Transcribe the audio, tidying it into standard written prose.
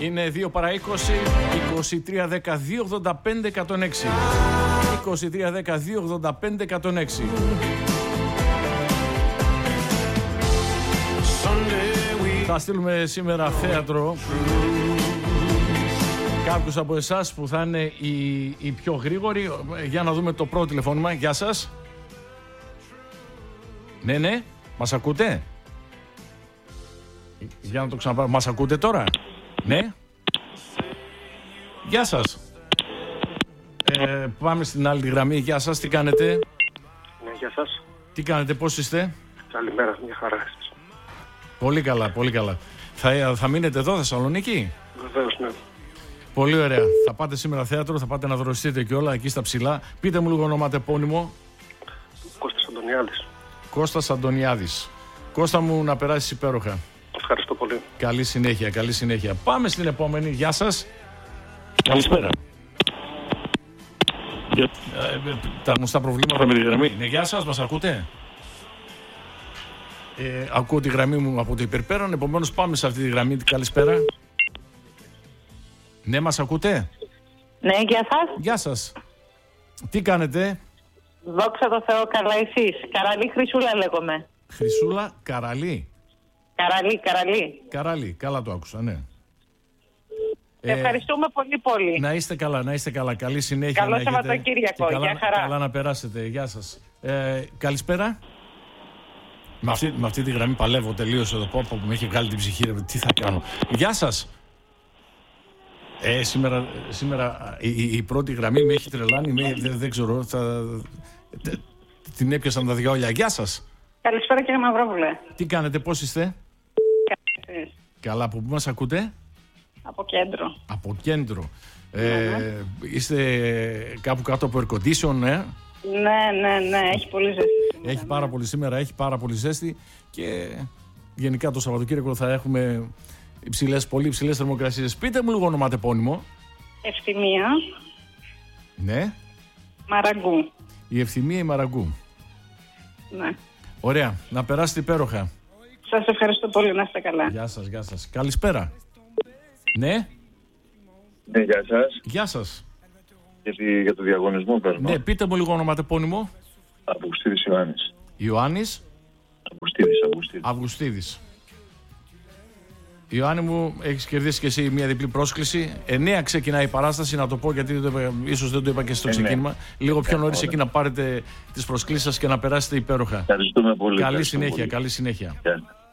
Είναι 2 παρά 20, 23-10-2-85-106. 23-10-2-85-106. Θα στείλουμε σήμερα θέατρο. Κάποιους από εσάς που θα είναι οι πιο γρήγοροι. Για να δούμε το πρώτο τηλεφώνημα. Γεια σας. Ναι, μας ακούτε? Για να το ξαναπάρω. Μας ακούτε τώρα? Ναι. Γεια σας. Πάμε στην άλλη γραμμή. Γεια σας, τι κάνετε? Ναι, γεια σας. Τι κάνετε, πώς είστε? Καλημέρα, μια χαρά. Πολύ καλά, πολύ καλά. Θα μείνετε εδώ, Θεσσαλονίκη? Βεβαίως, ναι. Πολύ ωραία. Θα πάτε σήμερα θέατρο, θα πάτε να δροσιστείτε και όλα εκεί στα ψηλά. Πείτε μου λίγο ονοματεπώνυμο. Κώστας Αντωνιάδης. Κώστας Αντωνιάδης. Κώστα μου, να περάσεις υπέροχα. Ευχαριστώ πολύ. Καλή συνέχεια, καλή συνέχεια. Πάμε στην επόμενη. Γεια σας. Καλησπέρα. Τα γνωστά προβλήματα με τη γραμμή. Ναι, γεια σας, μας ακούτε? Ακούω τη γραμμή μου από το υπερπέραν, επομένως πάμε σε αυτή τη γραμμή. Καλησπέρα. Ναι, μας ακούτε? Ναι, γεια σας. Γεια σας. Τι κάνετε? Δόξα τω Θεώ, καλά εσείς. Καραλή Χρυσούλα λέγομαι. Χρυσούλα Καραλή. Καραλή, καλά το άκουσα, ναι. Ευχαριστούμε πολύ πολύ. Να είστε καλά, να είστε καλά. Καλή συνέχεια. Καλό Σαββατοκύριακο. Γεια χαρά. Καλά να περάσετε. Γεια σας. Καλησπέρα. Με αυτή τη γραμμή παλεύω τελείως εδώ που με έχει βγάλει την ψυχή. Τι θα κάνω. Γεια σας. Σήμερα η πρώτη γραμμή με έχει τρελάνει. Δεν ξέρω. Την έπιασαν τα διαόλια. Γεια σας. Καλησπέρα κύριε Μαυρόβουλε. Τι κάνετε, πώς είστε? Καλά, από πού μας ακούτε? Από κέντρο. Από κέντρο. Είστε κάπου κάτω από air condition, Ναι, έχει πολύ ζέστη. Έχει πάρα πολύ σήμερα, έχει πάρα πολύ ζέστη και γενικά το Σαββατοκύριακο θα έχουμε πολύ υψηλές θερμοκρασίες. Πείτε μου λίγο ονοματεπώνυμο. Ευθυμία. Ναι. Μαραγκού. Η Ευθυμία η Μαραγκού. Ναι. Ωραία, να περάσετε υπέροχα. Σας ευχαριστώ πολύ, να είστε καλά. Γεια σας, γεια σας. Καλησπέρα. Ναι. Ναι, γεια σας. Γεια σας. Για το διαγωνισμό παίρνω. Ναι, πείτε μου λίγο ονοματεπώνυμο. Αυγουστίδης Ιωάννης. Ιωάννης. Αυγουστίδης. Ιωάννη μου, έχεις κερδίσει και εσύ μια διπλή πρόσκληση. 9 ξεκινάει η παράσταση, να το πω γιατί ίσως δεν το είπα και στο ξεκίνημα. Λίγο πιο νωρίς εκεί να πάρετε τις προσκλήσεις σας και να περάσετε υπέροχα. Ευχαριστούμε πολύ. Καλή συνέχεια, καλή συνέχεια.